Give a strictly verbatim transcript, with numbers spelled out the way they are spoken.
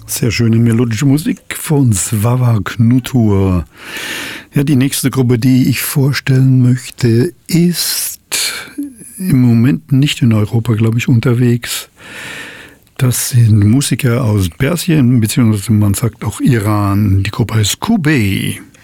Sehr schöne melodische Musik von Slava Knutur. Ja, die nächste Gruppe, die ich vorstellen möchte, ist im Moment nicht in Europa, glaube ich, unterwegs. Das sind Musiker aus Persien, beziehungsweise man sagt auch Iran. Die Gruppe heißt Kubey.